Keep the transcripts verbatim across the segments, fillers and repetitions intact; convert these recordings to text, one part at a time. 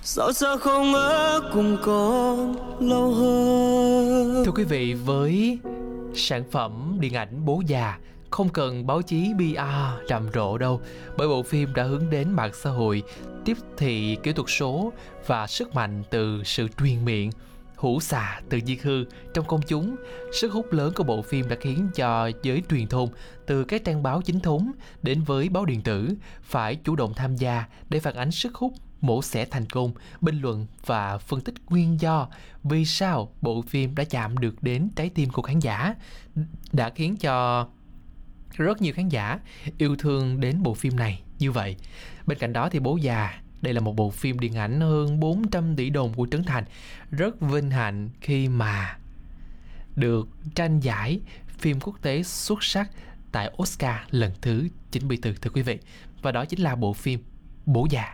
Sao xa không ở cùng con lâu hơn. Thưa quý vị, với sản phẩm điện ảnh Bố Già không cần báo chí pê e rầm rộ đâu, bởi bộ phim đã hướng đến mạng xã hội, tiếp thị kỹ thuật số và sức mạnh từ sự truyền miệng, hữu xạ từ di hư trong công chúng. Sức hút lớn của bộ phim đã khiến cho giới truyền thông, từ các trang báo chính thống đến với báo điện tử, phải chủ động tham gia để phản ánh sức hút, mổ xẻ thành công, bình luận và phân tích nguyên do vì sao bộ phim đã chạm được đến trái tim của khán giả, đã khiến cho rất nhiều khán giả yêu thương đến bộ phim này như vậy. Bên cạnh đó thì Bố Già, đây là một bộ phim điện ảnh hơn bốn trăm tỷ đồng của Trấn Thành, rất vinh hạnh khi mà được tranh giải phim quốc tế xuất sắc tại Oscar lần thứ chín mươi tư, thưa quý vị. Và đó chính là bộ phim Bố Già.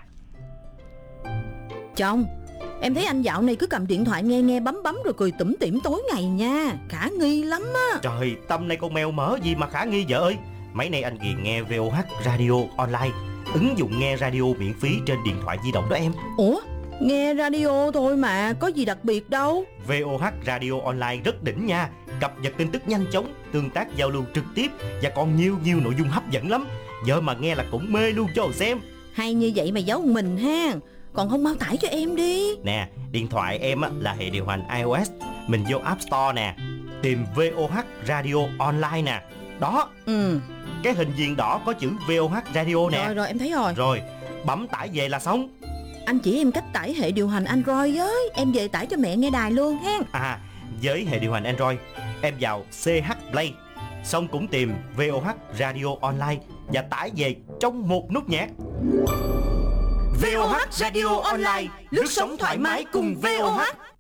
Chồng, em thấy anh dạo này cứ cầm điện thoại nghe nghe bấm bấm rồi cười tủm tỉm tối ngày nha. Khả nghi lắm á. Trời, tâm này con mèo mỡ gì mà khả nghi vợ ơi. Mấy nay anh ghiền nghe vê o hát Radio Online, ứng dụng nghe radio miễn phí trên điện thoại di động đó em. Ủa, nghe radio thôi mà, có gì đặc biệt đâu. vê o hát Radio Online rất đỉnh nha. Cập nhật tin tức nhanh chóng, tương tác giao lưu trực tiếp và còn nhiều nhiều nội dung hấp dẫn lắm. Vợ mà nghe là cũng mê luôn cho xem. Hay như vậy mà giấu mình ha. Còn không mau tải cho em đi. Nè, điện thoại em á, là hệ điều hành iOS. Mình vô App Store nè, tìm vê o hát Radio Online nè. Đó, Ừ. cái hình viền đỏ có chữ vê o hát Radio nè. Rồi rồi em thấy rồi. Rồi, bấm tải về là xong. Anh chỉ em cách tải hệ điều hành Android với. Em về tải cho mẹ nghe đài luôn ha. À, với hệ điều hành Android, em vào xê hát Play, xong cũng tìm vê o hát Radio Online và tải về trong một nút nhạc. vê o hát Radio Online, lướt sóng thoải mái cùng vê o hát.